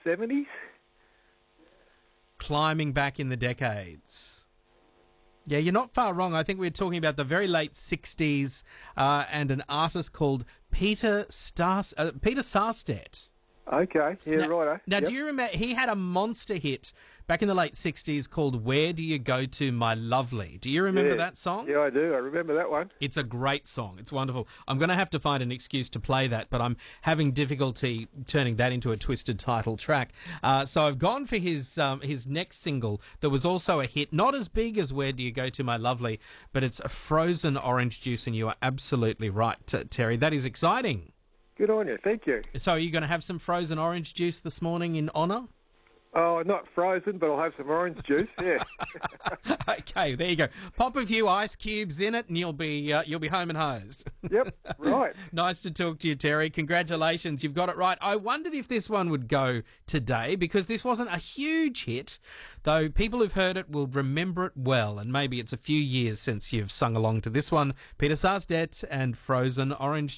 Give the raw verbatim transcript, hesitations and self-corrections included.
seventies. Climbing back in the decades. Yeah, you're not far wrong. I think we're talking about the very late sixties uh, and an artist called Peter Stars, uh, Peter Sarstedt. Okay, yeah, Now, righto. now Yep. do you remember, he had a monster hit back in the late sixties called Where Do You Go To, My Lovely? Do you remember Yeah. that song? Yeah, I do. I remember that one. It's a great song. It's wonderful. I'm going to have to find an excuse to play that, but I'm having difficulty turning that into a twisted title track. Uh, so I've gone for his um, his next single that was also a hit, not as big as Where Do You Go To, My Lovely, but it's a Frozen Orange Juice, and you are absolutely right, T- Terry. That is exciting. Good on you. Thank you. So are you going to have some frozen orange juice this morning in honour? Oh, not frozen, but I'll have some orange juice. Yeah. Okay, there you go. Pop a few ice cubes in it, and you'll be uh, you'll be home and hosed. Yep. Right. Nice to talk to you, Terry. Congratulations, you've got it right. I wondered if this one would go today because this wasn't a huge hit, though people who've heard it will remember it well, and maybe it's a few years since you've sung along to this one. Peter Sarstedt and Frozen Orange